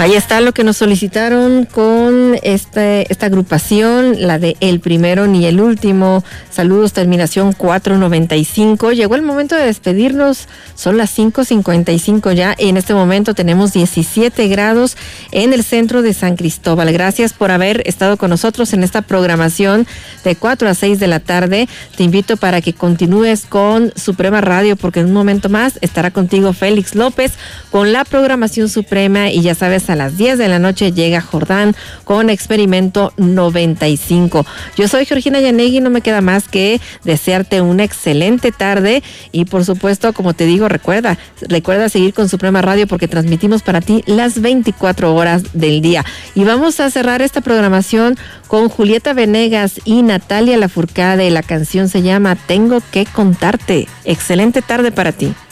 Ahí está lo que nos solicitaron con esta agrupación, la de El Primero ni el Último. Saludos, terminación 495. Llegó el momento de despedirnos, son las 5:55 ya, y en este momento tenemos 17 grados en el centro de San Cristóbal. Gracias por haber estado con nosotros en esta programación de 4 a 6 de la tarde. Te invito para que continúes con Suprema Radio, porque en un momento más estará contigo Félix López con la programación suprema, y ya sabes, a las 10 de la noche llega Jordán con Experimento 95. Yo soy Georgina Yanegui, no me queda más que desearte una excelente tarde y, por supuesto, como te digo, recuerda seguir con Suprema Radio, porque transmitimos para ti las 24 horas del día. Y vamos a cerrar esta programación con Julieta Venegas y Natalia Lafourcade. La canción se llama Tengo que contarte. Excelente tarde para ti.